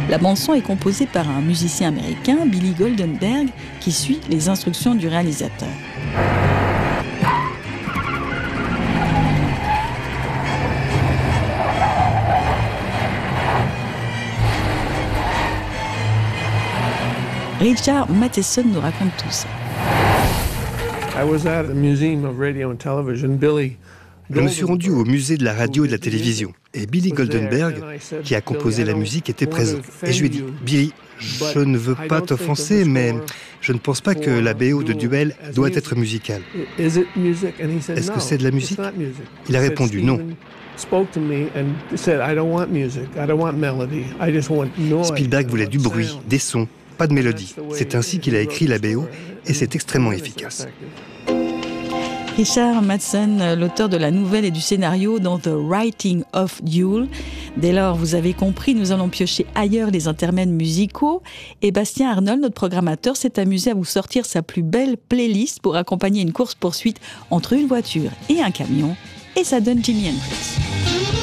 La bande-son est composée par un musicien américain, Billy Goldenberg, qui suit les instructions du réalisateur. Richard Matheson nous raconte tout ça. Je me suis rendu au musée de la radio et de la télévision. Et Billy Goldenberg, qui a composé la musique, était présent. Et je lui ai dit, Billy, je ne veux pas t'offenser, mais je ne pense pas que la BO de Duel doit être musicale. Est-ce que c'est de la musique ? Il a répondu non. Spielberg voulait du bruit, des sons, pas de mélodie. C'est ainsi qu'il a écrit la BO et c'est extrêmement efficace. Richard Matheson, l'auteur de la nouvelle et du scénario dans The Writing of Duel. Dès lors, vous avez compris, nous allons piocher ailleurs les intermèdes musicaux. Et Bastien Arnold, notre programmateur, s'est amusé à vous sortir sa plus belle playlist pour accompagner une course-poursuite entre une voiture et un camion. Et ça donne Jimi Hendrix.